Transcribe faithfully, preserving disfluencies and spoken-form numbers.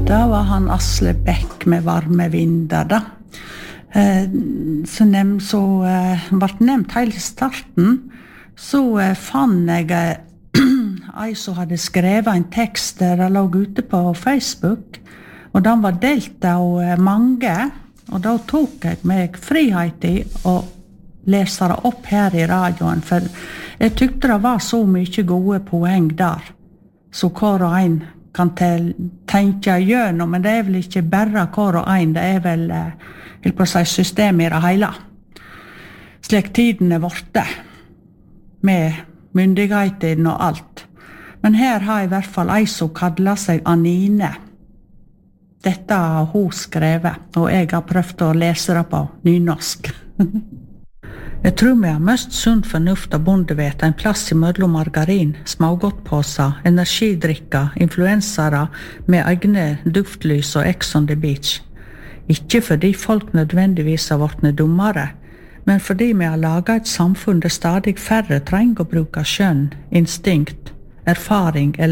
Det var han Asle Bæk med Varme vinder da. Eh, så nem, så eh, ble nevnt helt i starten, så eh, fann jeg eh, ei som hadde skrevet en tekst der det lå ute på Facebook, og den var delt av eh, mange, og da tok jeg meg frihet i å lese det opp her i radioen, for jeg tykte det var så mye gode poeng der, så hver og en kan tel, tenke gjennom, men det er vel ikke bare hver og en, det er vel eh, på å si systemet i det hele. Slik tiden er vorte, med myndigheten og alt. Men her har jeg i hvert fall ei som kallar seg Anine. Dette har hun skrevet, og jeg har prøvd å lese det på nynorsk. Jeg tror vi har mest sunn fornuft og bondevet en plass i mellom margarin, smågodtpåser, energidrikker, influensere med egne duftlys og Ex on the Beach. Ikke fordi folk nødvendigvis har vært dummere, men fordi vi har laget et samfunn der stadig færre trenger å bruke skjønn, instinkt, erfaring eller